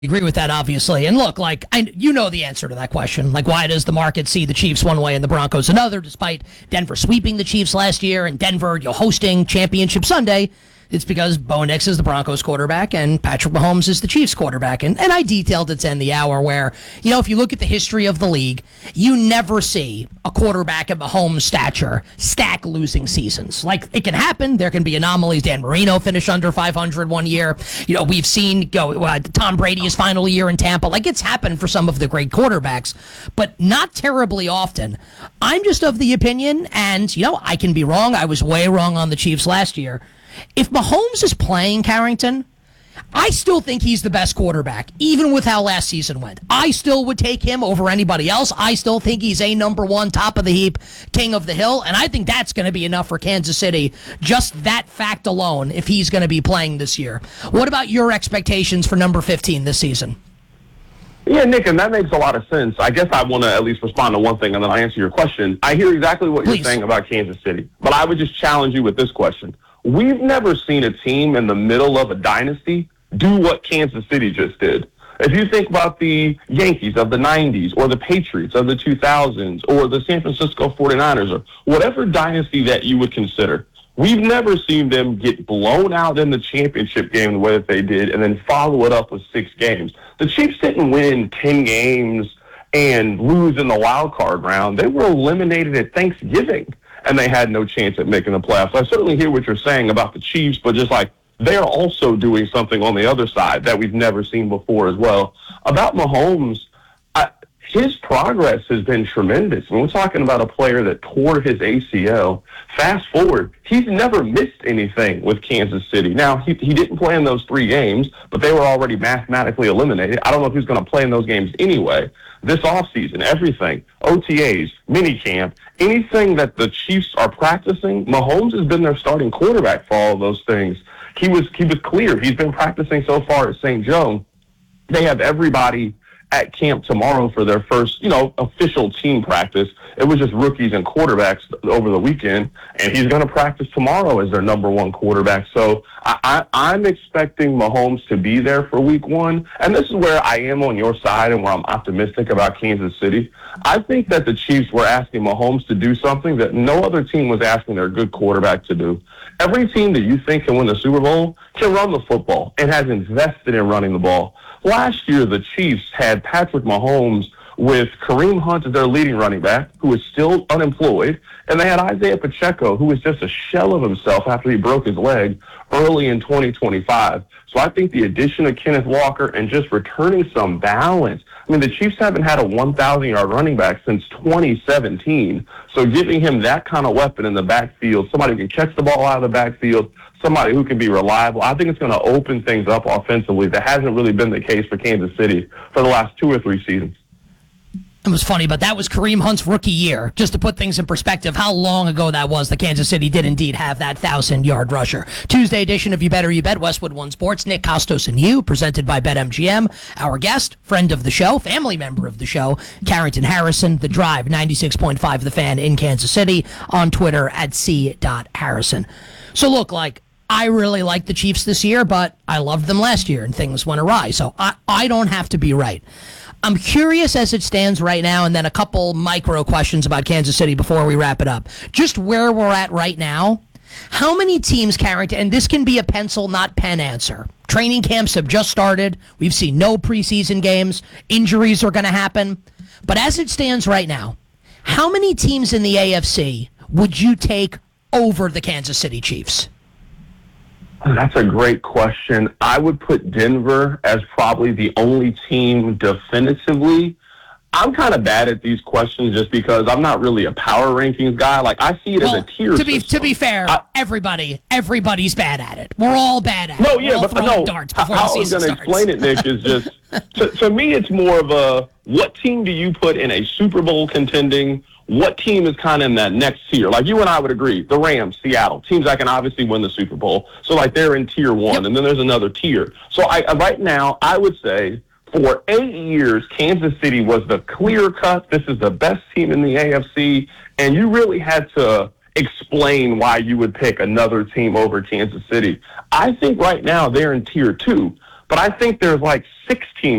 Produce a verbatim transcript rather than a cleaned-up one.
Agree with that, obviously. And look, like, I, you know the answer to that question. Like, why does the market see the Chiefs one way and the Broncos another, despite Denver sweeping the Chiefs last year and Denver, you know, hosting Championship Sunday? It's because Bo Nix is the Broncos quarterback and Patrick Mahomes is the Chiefs quarterback. And, and I detailed it in the hour where, you know, if you look at the history of the league, you never see a quarterback at Mahomes' stature stack losing seasons. Like, it can happen. There can be anomalies. Dan Marino finished under five hundred one year. You know, we've seen go uh, Tom Brady's final year in Tampa. Like, it's happened for some of the great quarterbacks, but not terribly often. I'm just of the opinion, and, you know, I can be wrong. I was way wrong on the Chiefs last year. If Mahomes is playing, Carrington, I still think he's the best quarterback, even with how last season went. I still would take him over anybody else. I still think he's a number one, top of the heap, king of the hill, and I think that's going to be enough for Kansas City, just that fact alone, if he's going to be playing this year. What about your expectations for number fifteen this season? Yeah, Nick, and that makes a lot of sense. I guess I want to at least respond to one thing, and then I'll answer your question. I hear exactly what you're Please. saying about Kansas City, but I would just challenge you with this question. We've never seen a team in the middle of a dynasty do what Kansas City just did. If you think about the Yankees of the nineties or the Patriots of the two thousands or the San Francisco forty-niners or whatever dynasty that you would consider, we've never seen them get blown out in the championship game the way that they did and then follow it up with six games. The Chiefs didn't win ten games and lose in the wild card round. They were eliminated at Thanksgiving, and they had no chance at making the playoffs. I certainly hear what you're saying about the Chiefs, but just like they're also doing something on the other side that we've never seen before as well. About Mahomes, I, his progress has been tremendous. I mean, we're talking about a player that tore his A C L. Fast forward, he's never missed anything with Kansas City. Now, he, he didn't play in those three games, but they were already mathematically eliminated. I don't know if he's going to play in those games anyway. This offseason, everything, O T As, minicamp, anything that the Chiefs are practicing, Mahomes has been their starting quarterback for all of those things. He was he was clear. He's been practicing so far at Saint Joe. They have everybody at camp tomorrow for their first, you know, official team practice. It was just rookies and quarterbacks over the weekend, and he's going to practice tomorrow as their number one quarterback. So I, I, I'm expecting Mahomes to be there for week one, and this is where I am on your side and where I'm optimistic about Kansas City. I think that the Chiefs were asking Mahomes to do something that no other team was asking their good quarterback to do. Every team that you think can win the Super Bowl can run the football and has invested in running the ball. Last year, the Chiefs had Patrick Mahomes with Kareem Hunt as their leading running back, who is still unemployed, and they had Isaiah Pacheco, who was just a shell of himself after he broke his leg early in twenty twenty-five. So I think the addition of Kenneth Walker and just returning some balance. I mean, the Chiefs haven't had a one thousand yard running back since twenty seventeen. So giving him that kind of weapon in the backfield, somebody who can catch the ball out of the backfield, somebody who can be reliable, I think it's going to open things up offensively. That hasn't really been the case for Kansas City for the last two or three seasons. It was funny, but that was Kareem Hunt's rookie year. Just to put things in perspective, how long ago that was that Kansas City did indeed have that thousand-yard rusher. Tuesday edition of You Better You Bet, Westwood One Sports, Nick Costos and you, presented by BetMGM. Our guest, friend of the show, family member of the show, Carrington Harrison, The Drive, ninety-six point five The Fan in Kansas City, on Twitter at c dot harrison. So look, like, I really like the Chiefs this year, but I loved them last year, and things went awry. So I, I don't have to be right. I'm curious as it stands right now, and then a couple micro questions about Kansas City before we wrap it up. Just where we're at right now, how many teams, Carrington, and this can be a pencil, not pen answer. Training camps have just started. We've seen no preseason games. Injuries are going to happen. But as it stands right now, how many teams in the A F C would you take over the Kansas City Chiefs? That's a great question. I would put Denver as probably the only team definitively. I'm kind of bad at these questions just because I'm not really a power rankings guy. Like, I see it well, as a tier to be system. To be fair, I, everybody, everybody's bad at it. We're all bad at no, it. Yeah, We're but no, darts how before I the was season going to explain it, Nick, is just, to, to me, it's more of a, what team do you put in a Super Bowl contending? What team is kind of in that next tier? Like, you and I would agree, the Rams, Seattle, teams that can obviously win the Super Bowl. So, like, they're in tier one, yep. And then there's another tier. So, I right now, I would say for eight years, Kansas City was the clear cut. This is the best team in the A F C, and you really had to explain why you would pick another team over Kansas City. I think right now they're in tier two. But I think there's like sixteen